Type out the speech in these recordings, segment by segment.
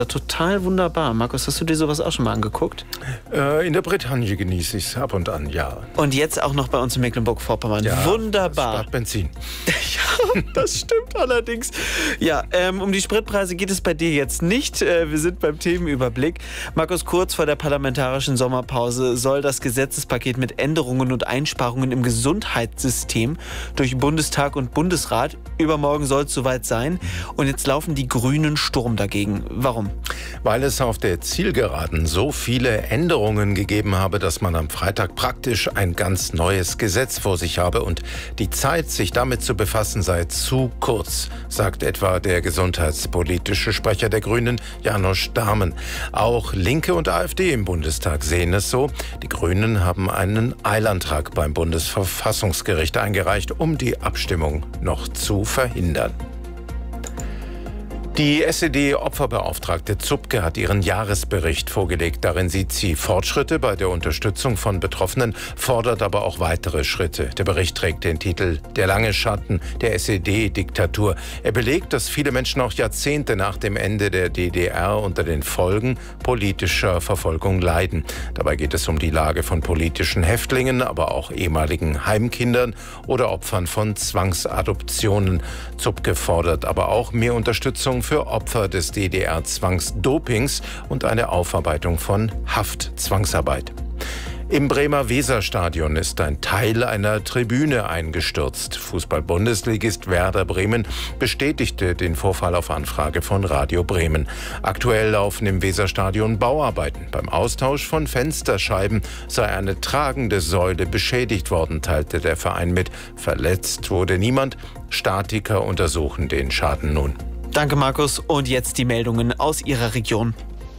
Total wunderbar. Markus, hast du dir sowas auch schon mal angeguckt? In der Bretagne genieße ich es ab und an, ja. Und jetzt auch noch bei uns in Mecklenburg-Vorpommern. Ja, wunderbar. Das spart Benzin. Ja, das stimmt allerdings. Ja, um die Spritpreise geht es bei dir jetzt nicht. Wir sind beim Themenüberblick. Markus, kurz vor der parlamentarischen Sommerpause soll das Gesetzespaket mit Änderungen und Einsparungen im Gesundheitssystem durch Bundestag und Bundesrat. Übermorgen soll es soweit sein. Und jetzt laufen die Grünen Sturm dagegen. Warum? Weil es auf der Zielgeraden so viele Änderungen gegeben habe, dass man am Freitag praktisch ein ganz neues Gesetz vor sich habe und die Zeit, sich damit zu befassen, sei zu kurz, sagt etwa der gesundheitspolitische Sprecher der Grünen, Janosch Dahmen. Auch Linke und AfD im Bundestag sehen es so. Die Grünen haben einen Eilantrag beim Bundesverfassungsgericht eingereicht, um die Abstimmung noch zu verhindern. Die SED-Opferbeauftragte Zupke hat ihren Jahresbericht vorgelegt. Darin sieht sie Fortschritte bei der Unterstützung von Betroffenen, fordert aber auch weitere Schritte. Der Bericht trägt den Titel »Der lange Schatten der SED-Diktatur«. Er belegt, dass viele Menschen auch Jahrzehnte nach dem Ende der DDR unter den Folgen politischer Verfolgung leiden. Dabei geht es um die Lage von politischen Häftlingen, aber auch ehemaligen Heimkindern oder Opfern von Zwangsadoptionen. Zupke fordert aber auch mehr Unterstützung für Opfer des DDR-Zwangsdopings und eine Aufarbeitung von Haftzwangsarbeit. Im Bremer Weserstadion ist ein Teil einer Tribüne eingestürzt. Fußball-Bundesligist Werder Bremen bestätigte den Vorfall auf Anfrage von Radio Bremen. Aktuell laufen im Weserstadion Bauarbeiten. Beim Austausch von Fensterscheiben sei eine tragende Säule beschädigt worden, teilte der Verein mit. Verletzt wurde niemand. Statiker untersuchen den Schaden nun. Danke, Markus. Und jetzt die Meldungen aus Ihrer Region.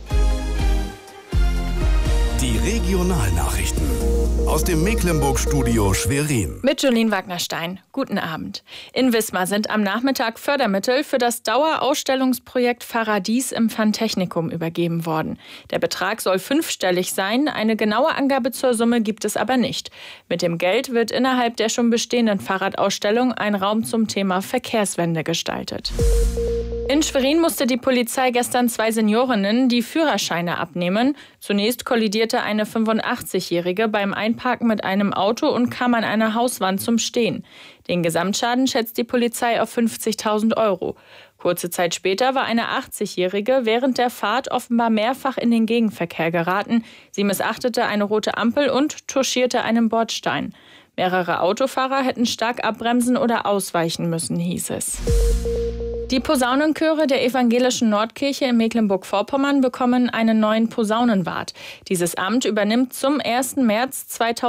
Die Regionalnachrichten aus dem Mecklenburg-Studio Schwerin. Mit Jolene Wagnerstein. Guten Abend. In Wismar sind am Nachmittag Fördermittel für das Dauerausstellungsprojekt Paradies im Fantechnikum übergeben worden. Der Betrag soll 5-stellig sein. Eine genaue Angabe zur Summe gibt es aber nicht. Mit dem Geld wird innerhalb der schon bestehenden Fahrradausstellung ein Raum zum Thema Verkehrswende gestaltet. In Schwerin musste die Polizei gestern 2 Seniorinnen die Führerscheine abnehmen. Zunächst kollidierte eine 85-Jährige beim Einparken mit einem Auto und kam an einer Hauswand zum Stehen. Den Gesamtschaden schätzt die Polizei auf 50.000 €. Kurze Zeit später war eine 80-Jährige während der Fahrt offenbar mehrfach in den Gegenverkehr geraten. Sie missachtete eine rote Ampel und touchierte einen Bordstein. Mehrere Autofahrer hätten stark abbremsen oder ausweichen müssen, hieß es. Die Posaunenchöre der evangelischen Nordkirche in Mecklenburg-Vorpommern bekommen einen neuen Posaunenwart. Dieses Amt übernimmt zum 1. März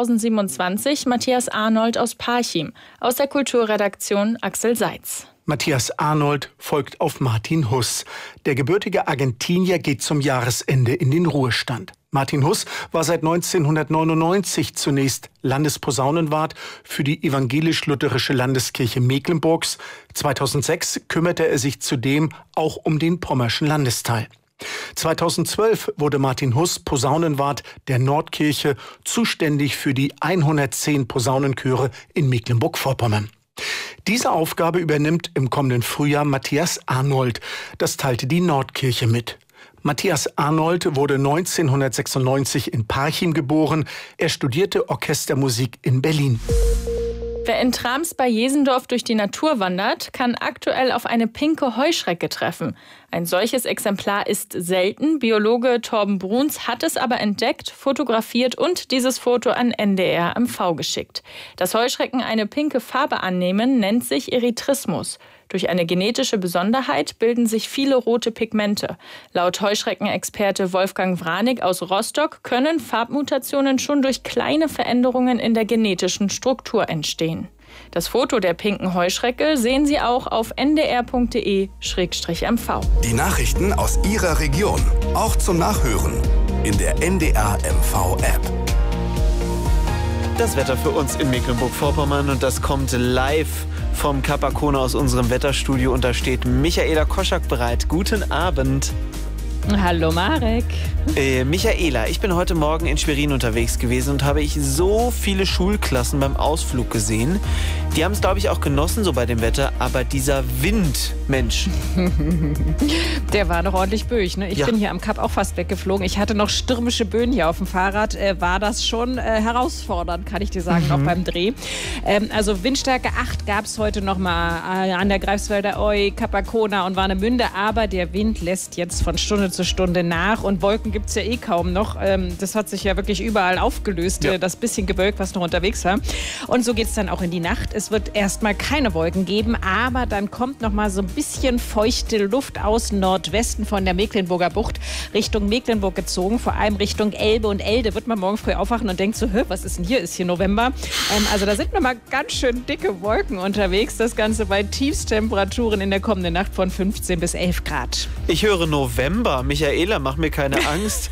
2027 Matthias Arnold aus Parchim, aus der Kulturredaktion Axel Seitz. Matthias Arnold folgt auf Martin Huss. Der gebürtige Argentinier geht zum Jahresende in den Ruhestand. Martin Huss war seit 1999 zunächst Landesposaunenwart für die evangelisch-lutherische Landeskirche Mecklenburgs. 2006 kümmerte er sich zudem auch um den pommerschen Landesteil. 2012 wurde Martin Huss Posaunenwart der Nordkirche, zuständig für die 110 Posaunenchöre in Mecklenburg-Vorpommern. Diese Aufgabe übernimmt im kommenden Frühjahr Matthias Arnold. Das teilte die Nordkirche mit. Matthias Arnold wurde 1996 in Parchim geboren. Er studierte Orchestermusik in Berlin. Wer in Trams bei Jesendorf durch die Natur wandert, kann aktuell auf eine pinke Heuschrecke treffen. Ein solches Exemplar ist selten. Biologe Torben Bruns hat es aber entdeckt, fotografiert und dieses Foto an NDR MV geschickt. Dass Heuschrecken eine pinke Farbe annehmen, nennt sich Erythrismus. Durch eine genetische Besonderheit bilden sich viele rote Pigmente. Laut Heuschreckenexperte Wolfgang Wranig aus Rostock können Farbmutationen schon durch kleine Veränderungen in der genetischen Struktur entstehen. Das Foto der pinken Heuschrecke sehen Sie auch auf ndr.de/mv. Die Nachrichten aus Ihrer Region, auch zum Nachhören in der NDR MV App. Das Wetter für uns in Mecklenburg-Vorpommern und das kommt live vom Capacona aus unserem Wetterstudio und da steht Michaela Koschak bereit. Guten Abend. Hallo Marek. Michaela, ich bin heute Morgen in Schwerin unterwegs gewesen und habe ich so viele Schulklassen beim Ausflug gesehen. Die haben es, glaube ich, auch genossen, so bei dem Wetter. Aber dieser Wind, Mensch. Der war noch ordentlich böig. Ne? Ich bin hier am Kap auch fast weggeflogen. Ich hatte noch stürmische Böen hier auf dem Fahrrad. War das schon herausfordernd, kann ich dir sagen, auch beim Dreh. Also Windstärke 8 gab es heute noch mal an der Greifswalder Oi, Capacona und Warnemünde. Aber der Wind lässt jetzt von Stunde zu Stunde nach. Und Wolken gibt es ja eh kaum noch. Das hat sich ja wirklich überall aufgelöst. Das bisschen Gewölk, was noch unterwegs war. Und so geht es dann auch in die Nacht. Es wird erstmal keine Wolken geben, aber dann kommt noch mal so ein bisschen feuchte Luft aus Nordwesten von der Mecklenburger Bucht Richtung Mecklenburg gezogen, vor allem Richtung Elbe und Elde. Wird man morgen früh aufwachen und denkt so, was ist denn hier? Ist hier November? Also da sind noch mal ganz schön dicke Wolken unterwegs. Das Ganze bei Tiefstemperaturen in der kommenden Nacht von 15 bis 11 Grad. Ich höre November. Michaela, mach mir keine Angst.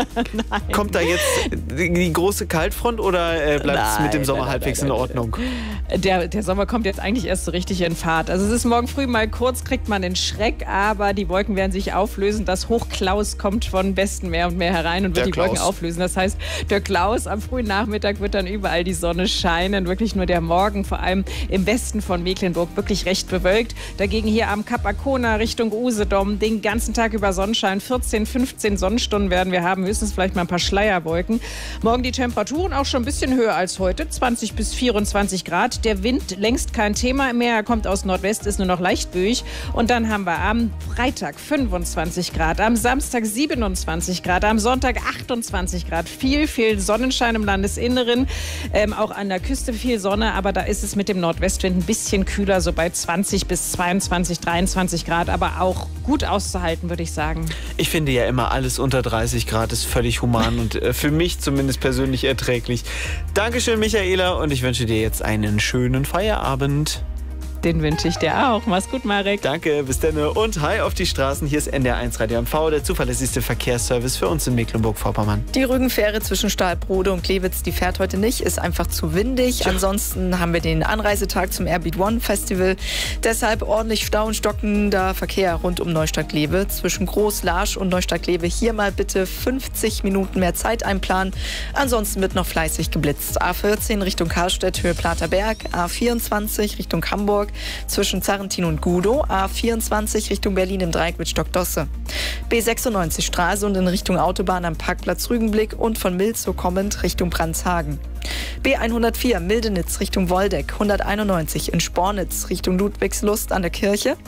Kommt da jetzt die große Kaltfront oder bleibt es mit dem Sommer halbwegs in Ordnung? Der Sommer kommt jetzt eigentlich erst so richtig in Fahrt. Also es ist morgen früh mal kurz, kriegt man den Schreck, aber die Wolken werden sich auflösen. Das Hochklaus kommt von Westen mehr und mehr herein und wird die Wolken auflösen. Das heißt, der Klaus am frühen Nachmittag wird dann überall die Sonne scheinen. Wirklich nur der Morgen, vor allem im Westen von Mecklenburg, wirklich recht bewölkt. Dagegen hier am Capacona Richtung Usedom den ganzen Tag über Sonnenschein. 14, 15 Sonnenstunden werden wir haben. Höchstens vielleicht mal ein paar Schleierwolken. Morgen die Temperaturen auch schon ein bisschen höher als heute. 20 bis 24 Grad. Der Wind längst kein Thema mehr. Er kommt aus Nordwest, ist nur noch leicht böig. Und dann haben wir am Freitag 25 Grad, am Samstag 27 Grad, am Sonntag 28 Grad. Viel Sonnenschein im Landesinneren. Auch an der Küste viel Sonne, aber da ist es mit dem Nordwestwind ein bisschen kühler, so bei 20 bis 22, 23 Grad. Aber auch gut auszuhalten, würde ich sagen. Ich finde ja immer, alles unter 30 Grad ist völlig human und für mich zumindest persönlich erträglich. Dankeschön, Michaela, und ich wünsche dir jetzt einen schönen Feierabend. Den wünsche ich dir auch. Mach's gut, Marek. Danke, bis dann und hi auf die Straßen. Hier ist NDR1 Radio MV, der zuverlässigste Verkehrsservice für uns in Mecklenburg-Vorpommern. Die Rügenfähre zwischen Stahlbrode und Klewitz, die fährt heute nicht, ist einfach zu windig. Ja. Ansonsten haben wir den Anreisetag zum Airbeat One Festival. Deshalb ordentlich Stau und stockender Verkehr rund um Neustadt-Glewe. Zwischen Groß-Laasch und Neustadt-Glewe hier mal bitte 50 Minuten mehr Zeit einplanen. Ansonsten wird noch fleißig geblitzt. A14 Richtung Karlstedt, Höhe Platerberg. A24 Richtung Hamburg zwischen Zarrentin und Gudow, A24 Richtung Berlin im Dreieck mit Stockdosse. B96 Stralsund in Richtung Autobahn am Parkplatz Rügenblick und von Milzow kommend Richtung Brandshagen. B104 Mildenitz Richtung Woldeck, 191 in Spornitz Richtung Ludwigslust an der Kirche,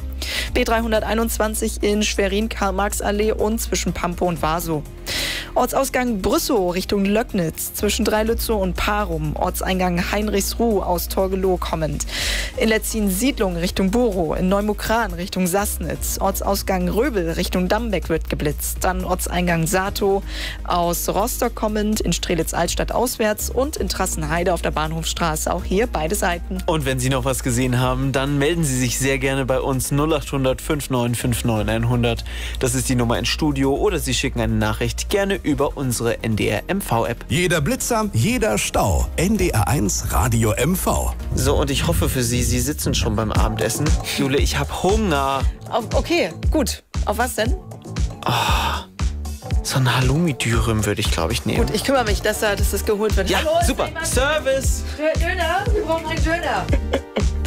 B321 in Schwerin-Karl-Marx-Allee und zwischen Pampow und Wasow. Ortsausgang Brüssow Richtung Löcknitz zwischen Dreilützow und Parum, Ortseingang Heinrichsruh aus Torgelow kommend. In Letzin-Siedlung Richtung Borow, in Neumukran Richtung Sassnitz, Ortsausgang Röbel Richtung Dambeck wird geblitzt, dann Ortseingang Satow aus Rostock kommend, in Strelitz-Altstadt auswärts und in Trassenheide auf der Bahnhofstraße, auch hier beide Seiten. Und wenn Sie noch was gesehen haben, dann melden Sie sich sehr gerne bei uns 0800 5959 100. Das ist die Nummer ins Studio oder Sie schicken eine Nachricht gerne über unsere NDR MV-App. Jeder Blitzer, jeder Stau. NDR1 Radio MV. So, und ich hoffe für Sie, Sie sitzen schon beim Abendessen. Jule, ich habe Hunger. Okay, gut. Auf was denn? So ein Halloumi-Dürüm würde ich, glaube ich, nehmen. Gut, ich kümmere mich, dass das geholt wird. Ja, Hallo, super. Service. Döner, wir brauchen einen Döner.